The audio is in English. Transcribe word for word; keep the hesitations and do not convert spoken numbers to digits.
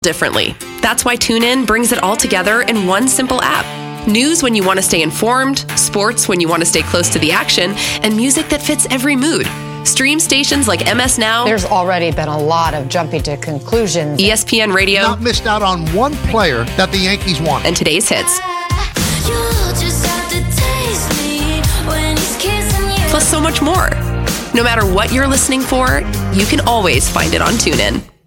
differently. That's why TuneIn brings it all together in one simple app. News when you want to stay informed, sports when you want to stay close to the action, and music that fits every mood. Stream stations like M S Now. There's already been a lot of jumping to conclusions. E S P N Radio. Not missed out on one player that the Yankees want. And today's hits. Plus so much more. No matter what you're listening for, you can always find it on TuneIn.